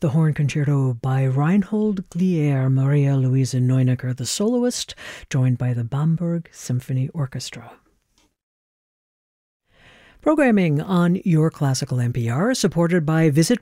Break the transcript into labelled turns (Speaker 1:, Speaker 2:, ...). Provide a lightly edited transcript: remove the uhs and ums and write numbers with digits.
Speaker 1: the Horn Concerto by Reinhold Glier, Maria Luisa Neunecker, the soloist, joined by the Bamberg Symphony Orchestra. Programming on Your Classical NPR, supported by Visit